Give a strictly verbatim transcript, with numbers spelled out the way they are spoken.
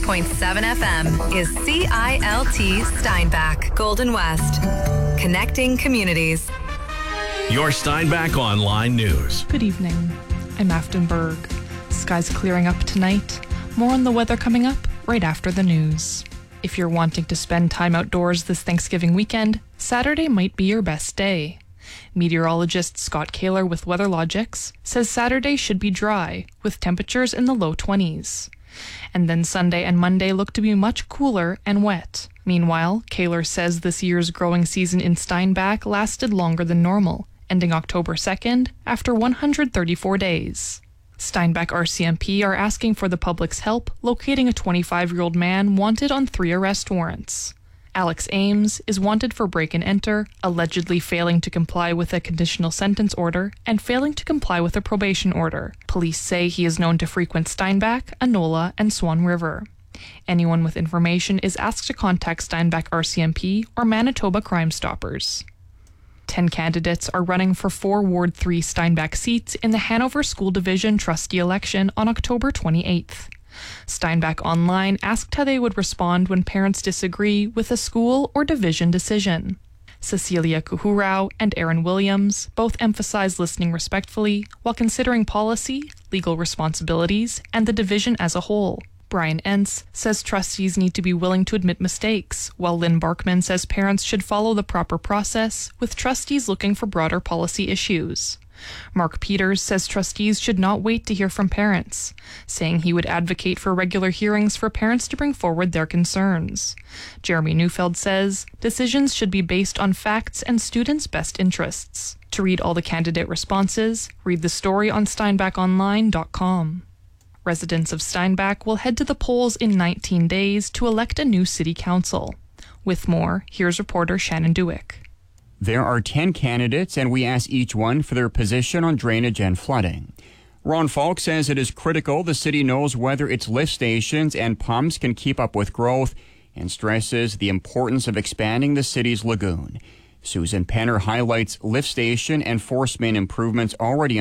point seven F M is C I L T Steinbach, Golden West. Connecting communities. Your Steinbach Online News. Good evening. I'm Afton Berg. Skies clearing up tonight. More on the weather coming up right after the news. If you're wanting to spend time outdoors this Thanksgiving weekend, Saturday might be your best day. Meteorologist Scott Kaler with WeatherLogics says Saturday should be dry, with temperatures in the low twenties. And then Sunday and Monday look to be much cooler and wet. Meanwhile, Kaler says this year's growing season in Steinbach lasted longer than normal, ending October second after one hundred thirty-four days. Steinbach R C M P are asking for the public's help locating a twenty-five-year-old man wanted on three arrest warrants. Alex Ames is wanted for break and enter, allegedly failing to comply with a conditional sentence order, and failing to comply with a probation order. Police say he is known to frequent Steinbach, Anola, and Swan River. Anyone with information is asked to contact Steinbach R C M P or Manitoba Crime Stoppers. Ten candidates are running for four Ward three Steinbach seats in the Hanover School Division trustee election on October twenty-eighth. Steinbach Online asked how they would respond when parents disagree with a school or division decision. Cecilia Kuhurao and Aaron Williams both emphasize listening respectfully while considering policy, legal responsibilities, and the division as a whole. Brian Entz says trustees need to be willing to admit mistakes, while Lynn Barkman says parents should follow the proper process, with trustees looking for broader policy issues. Mark Peters says trustees should not wait to hear from parents, saying he would advocate for regular hearings for parents to bring forward their concerns. Jeremy Neufeld says decisions should be based on facts and students' best interests. To read all the candidate responses, read the story on steinbach online dot com. Residents of Steinbach will head to the polls in nineteen days to elect a new city council. With more, here's reporter Shannon Dewick. There are ten candidates, and we ask each one for their position on drainage and flooding. Ron Falk says it is critical the city knows whether its lift stations and pumps can keep up with growth, and stresses the importance of expanding the city's lagoon. Susan Penner highlights lift station and force main improvements already